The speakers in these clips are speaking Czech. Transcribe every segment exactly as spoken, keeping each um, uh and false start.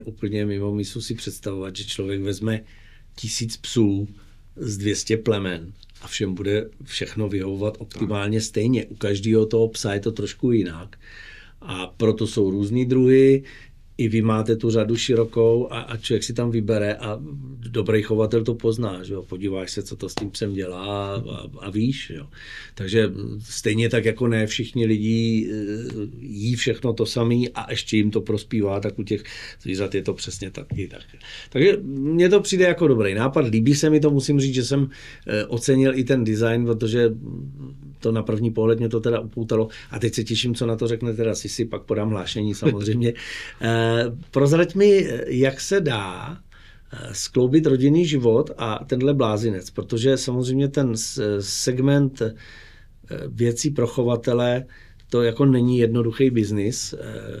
Úplně mimo mísu si představovat, že člověk vezme tisíc psů z dvě stě plemen a všem bude všechno vyhovovat optimálně stejně. U každého toho psa je to trošku jinak. A proto jsou různý druhy, i vy máte tu řadu širokou a, a člověk si tam vybere a dobrý chovatel to pozná, že jo? Podíváš se, co to s tím psem dělá a, a víš. Jo? Takže stejně tak jako ne všichni lidi jí všechno to samý a ještě jim to prospívá, tak u těch zvířat je to přesně taky. Tak. Takže mně to přijde jako dobrý nápad, líbí se mi to, musím říct, že jsem ocenil i ten design, protože to na první pohled mě to teda upoutalo a teď se těším, co na to řekne teda Sisi, pak podám hlášení samozřejmě. Prozrať mi, jak se dá skloubit rodinný život a tenhle blázinec, protože samozřejmě ten segment věcí pro chovatele, to jako není jednoduchý biznis.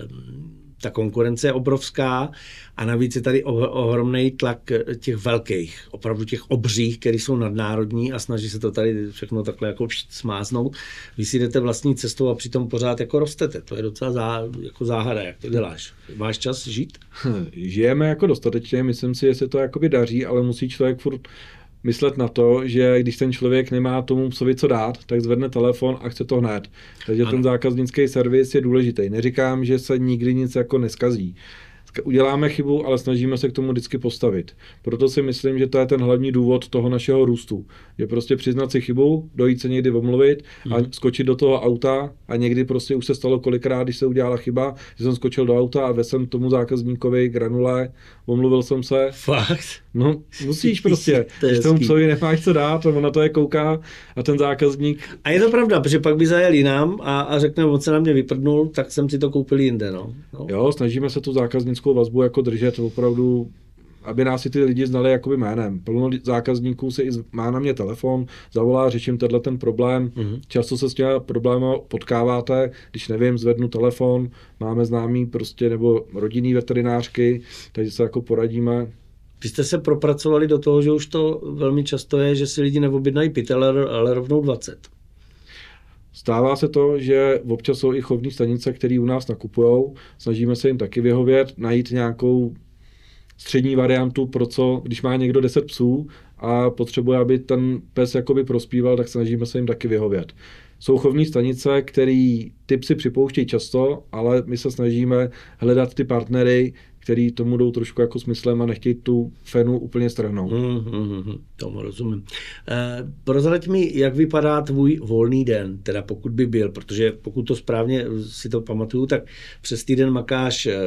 Ta konkurence je obrovská a navíc je tady ohromný tlak těch velkých, opravdu těch obřích, který jsou nadnárodní a snaží se to tady všechno takhle jako smáznout. Vy si jdete vlastní cestou a přitom pořád jako rostete. To je docela zá, jako záhada, jak to děláš. Máš čas žít? Žijeme jako dostatečně, myslím si, že se to jakoby daří, ale musí člověk furt myslet na to, že když ten člověk nemá tomu psovi co dát, tak zvedne telefon a chce to hned. Takže ano. Ten zákaznický servis je důležitý. Neříkám, že se nikdy nic jako neskazí. Uděláme chybu, ale snažíme se k tomu vždycky postavit. Proto si myslím, že to je ten hlavní důvod toho našeho růstu. Je prostě přiznat si chybu, dojít se někdy omluvit a hmm. skočit do toho auta a někdy prostě už se stalo kolikrát, když se udělala chyba, že jsem skočil do auta a vezl jsem tomu zákazníkovi granule, omluvil jsem se. Fakt? No, musíš prostě. Když tomu psovi nemáš co dát, on na to je kouká a ten zákazník. A je to pravda, protože pak by zajel jinam a, a řekne, on se na mě vyprdnul, tak jsem si to koupil jinde. No. No. Jo, snažíme se tu zákaznickou vazbu jako držet opravdu, aby nás i ty lidi znali jakoby jménem. Plno zákazníků se i má na mě telefon, zavolá, řeším tenhle ten problém. Mm-hmm. Často se s těmi problémy potkáváte, když nevím, zvednu telefon, máme známý prostě nebo rodinný veterinářky, takže se jako poradíme. Vy jste se propracovali do toho, že už to velmi často je, že si lidi neobjednají pytel, ale rovnou dvacet. Stává se to, že občas jsou i chovní stanice, které u nás nakupujou. Snažíme se jim taky vyhovět, najít nějakou střední variantu pro co, když má někdo deset psů a potřebuje, aby ten pes jakoby prospíval, tak snažíme se jim taky vyhovět. Jsou chovní stanice, které ty psy připouštějí často, ale my se snažíme hledat ty partnery, který tomu jdou trošku jako smyslem a nechtějí tu fenu úplně strhnout. Mm, mm, mm, tomu rozumím. E, prozrať mi, jak vypadá tvůj volný den, teda pokud by byl, protože pokud to správně si to pamatuju, tak přes týden makáš e,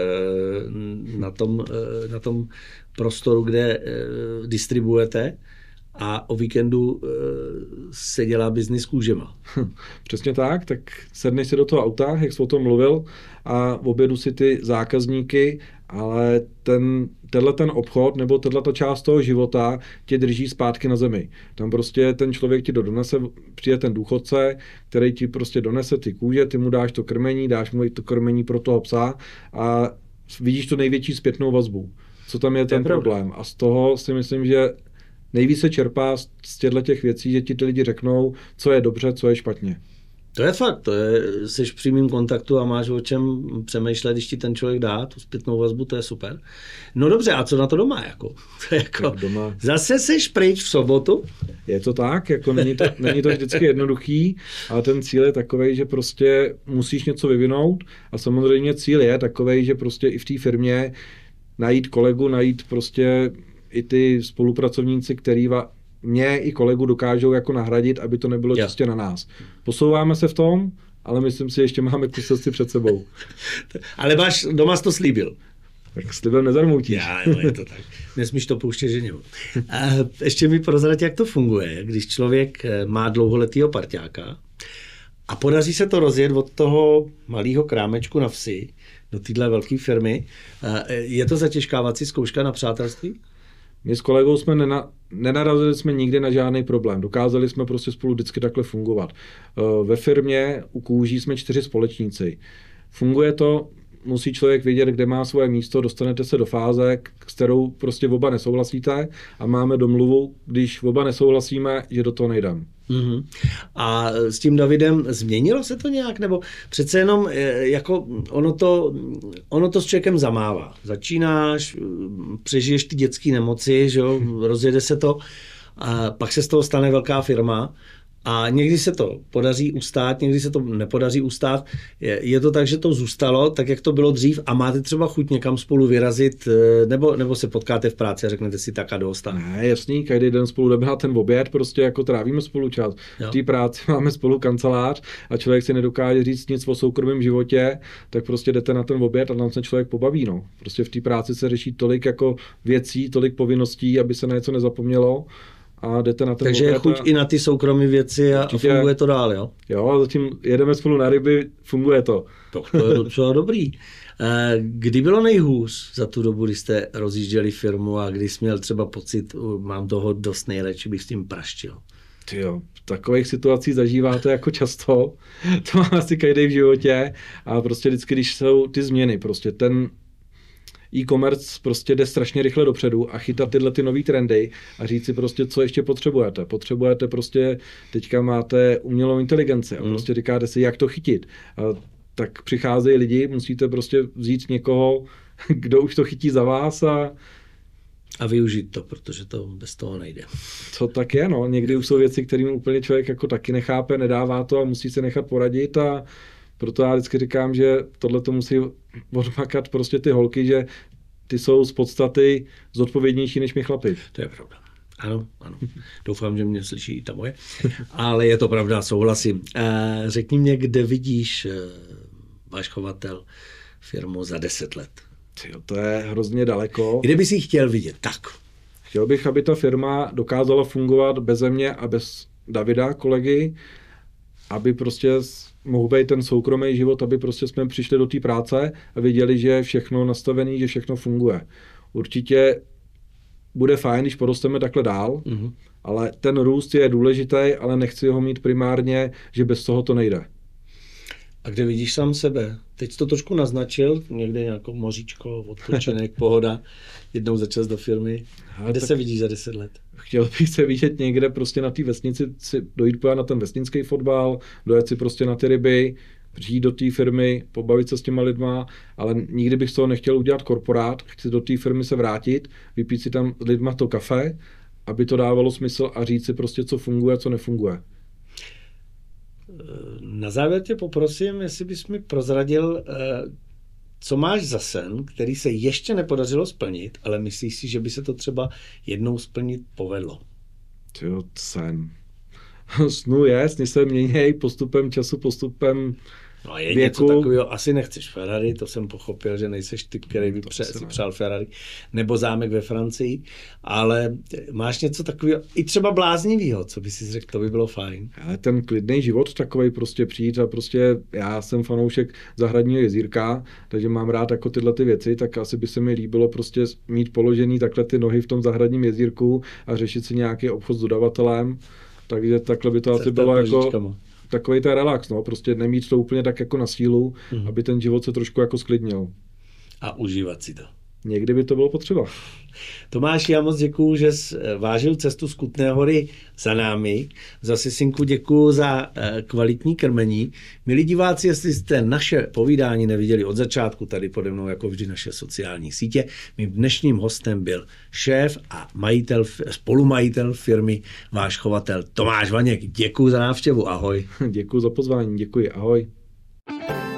na, tom, e, na tom prostoru, kde e, distribuujete, a o víkendu e, se dělá biznis kůžema. Přesně tak, tak sedneš si do toho auta, jak jsi o tom mluvil, a objedu si ty zákazníky, ale ten, tenhle ten obchod nebo tato část toho života tě drží zpátky na zemi. Tam prostě ten člověk ti to donese, přijde ten důchodce, který ti prostě donese ty kůže, ty mu dáš to krmení, dáš mu to krmení pro toho psa a vidíš tu největší zpětnou vazbu. Co tam je ten je problém? A z toho si myslím, že nejvíc se čerpá z těchto těch věcí, že ti ty lidi řeknou, co je dobře, co je špatně. To je fakt, to je, jsi v přímém kontaktu a máš o čem přemýšlet, když ti ten člověk dá tu zpětnou vazbu, to je super. No dobře, a co na to doma? Jako? To je jako, doma. Zase seš pryč v sobotu? Je to tak, jako není to, není to vždycky jednoduchý, ale ten cíl je takovej, že prostě musíš něco vyvinout a samozřejmě cíl je takovej, že prostě i v té firmě najít kolegu, najít prostě i ty spolupracovníci, který va, mě i kolegu dokážou jako nahradit, aby to nebylo jo. čistě na nás. Posouváme se v tom, ale myslím si, ještě máme kus cesty před sebou. Ale máš, doma jsi to slíbil. Tak slibem nezarmoutíš. Já, jo, je to tak. Nesmíš to pouštět ženě. A ještě mi prozrať, jak to funguje, když člověk má dlouholetýho parťáka a podaří se to rozjet od toho malého krámečku na vsi do téhle velké firmy. Je to zatěžkávací zkouška na přátelství? My s kolegou jsme nena, nenarazili jsme nikdy na žádný problém. Dokázali jsme prostě spolu vždycky takhle fungovat. Ve firmě u kůží jsme čtyři společníci. Funguje to, musí člověk vědět, kde má svoje místo, dostanete se do fáze, s kterou prostě oba nesouhlasíte a máme domluvu, když oba nesouhlasíme, že do toho nejdem. Mm-hmm. A s tím Davidem změnilo se to nějak? Nebo přece jenom jako ono to, ono to s člověkem zamává. Začínáš, přežiješ ty dětské nemoci, že jo, rozjede se to, a pak se z toho stane velká firma. A někdy se to podaří ustát, někdy se to nepodaří ustát. Je, je to tak, že to zůstalo, tak jak to bylo dřív a máte třeba chuť někam spolu vyrazit, nebo, nebo se potkáte v práci a řeknete si tak a dost. Ne, jasný, každý den spolu jdeme na ten oběd, prostě jako trávíme spolu čas. Jo. V té práci máme spolu kancelář a člověk si nedokáže říct nic o soukromém životě, tak prostě jdete na ten oběd a tam se člověk pobaví. No. Prostě v té práci se řeší tolik jako věcí, tolik povinností, aby se na něco nezapomnělo. A jdete na ten Takže je chuť a... i na ty soukromé věci a určitě, funguje to dál, jo? Jo, a zatím jedeme spolu na ryby, funguje to. To, to je docela dobrý. Kdy bylo nejhůř za tu dobu, kdy jste rozjížděli firmu a kdy jsi měl třeba pocit, mám toho dost nejradši, bych s tím praštil? Jo, takových situací zažíváte jako často, to má asi každý v životě a prostě vždycky, když jsou ty změny, prostě ten e-commerce prostě jde strašně rychle dopředu a chytat tyhle ty nový trendy a říct si prostě, co ještě potřebujete. Potřebujete prostě, teďka máte umělou inteligenci a mm. prostě říkáte si, jak to chytit. A tak přicházejí lidi, musíte prostě vzít někoho, kdo už to chytí za vás a A využít to, protože to bez toho nejde. To tak je, no. Někdy už jsou věci, kterým úplně člověk jako taky nechápe, nedává to a musí se nechat poradit a proto já vždycky říkám, že tohle to musí odmakat prostě ty holky, že ty jsou z podstaty zodpovědnější než my chlapi. To je pravda. Ano, ano. Doufám, že mě slyší ta moje. Ale je to pravda, souhlasím. Řekni mě, kde vidíš váš chovatel firmu za deset let? Jo, to je hrozně daleko. Kde bys ji chtěl vidět? Tak. Chtěl bych, aby ta firma dokázala fungovat beze mě a bez Davida, kolegy, aby prostě mohl být ten soukromý život, aby prostě jsme přišli do té práce a viděli, že je všechno nastavené, že všechno funguje. Určitě bude fajn, když porosteme takhle dál, mm-hmm. ale ten růst je důležitý, ale nechci ho mít primárně, že bez toho to nejde. A kde vidíš sám sebe? Teď jsi to trošku naznačil, někde nějakou moříčko, odpočinek, pohoda, jednou za čas do firmy. A kde se vidíš za deset let? Chtěl bych se vidět někde prostě na té vesnici, si dojít na ten vesnický fotbal, dojet si prostě na ty ryby, přijít do té firmy, pobavit se s těma lidma, ale nikdy bych z toho nechtěl udělat korporát, chci do té firmy se vrátit, vypít si tam s lidma to kafe, aby to dávalo smysl a říct si prostě, co funguje a co nefunguje. Na závěr tě poprosím, jestli bys mi prozradil, co máš za sen, který se ještě nepodařilo splnit, ale myslíš si, že by se to třeba jednou splnit povedlo? Jo, sen. Snu je, sny se měnějí postupem času, postupem No je věku. Něco takového, asi nechceš Ferrari, to jsem pochopil, že nejseš ty, který by pře- si přál Ferrari, nebo zámek ve Francii, ale máš něco takového, i třeba bláznivého, co by si řekl, to by bylo fajn. Ale ten klidný život takovej prostě přijít a prostě já jsem fanoušek zahradního jezírka, takže mám rád jako tyhle ty věci, tak asi by se mi líbilo prostě mít položený takhle ty nohy v tom zahradním jezírku a řešit si nějaký obchod s dodavatelem, takže takhle by to asi bylo jako takový ten relax, no, prostě nemít to úplně tak jako na sílu, mm. aby ten život se trošku jako sklidnil. A užívat si to. Někdy by to bylo potřeba. Tomáš, já moc děkuju, že jsi vážil cestu z Kutné Hory za námi. Zase synku děkuju za kvalitní krmení. Milí diváci, jestli jste naše povídání neviděli od začátku, tady pode mnou jako vždy naše sociální sítě, mým dnešním hostem byl šéf a majitel, spolumajitel firmy Váš chovatel Tomáš Vaněk. Děkuju za návštěvu, ahoj. Děkuju za pozvání, děkuji, ahoj.